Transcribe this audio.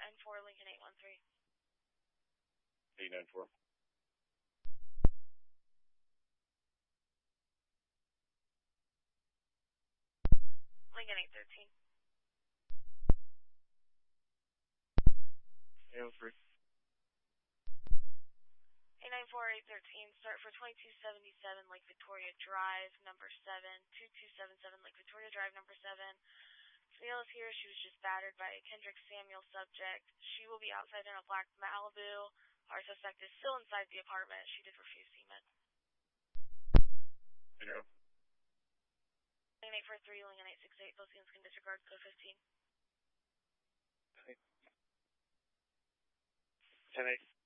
894 Lincoln 813. 894. Lincoln 813. 803. 894-813, start for 2277 Lake Victoria Drive, number 7, 2277 Lake Victoria Drive, number 7. Snail is here. She was just battered by a Kendrick Samuel subject. She will be outside in a black Malibu. Our suspect is still inside the apartment. She did refuse semen. 843 Lincoln 868, both units can disregard code 15. 10-8.